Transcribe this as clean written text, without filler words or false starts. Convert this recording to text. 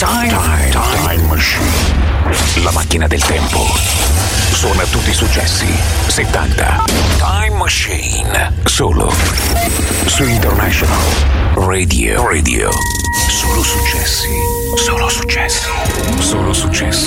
Time Machine. La macchina del tempo. Suona tutti i successi 70. Time Machine. Solo su International Radio. Solo successi. Solo successi. Solo successi.